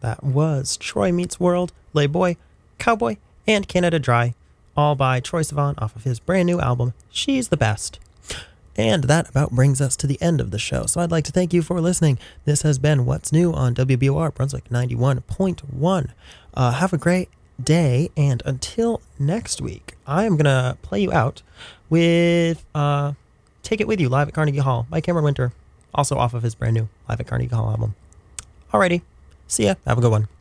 That was Troy Meets World, Layboy, Cowboy, and Canada Dry, all by Troye Sivan off of his brand new album, She's the Best. And that about brings us to the end of the show. So I'd like to thank you for listening. This has been What's New on WBOR Brunswick 91.1. Have a great day, and until next week, I am going to play you out with Take It With You, live at Carnegie Hall by Cameron Winter, also off of his brand new Live at Carnegie Hall album. Alrighty, see ya. Have a good one.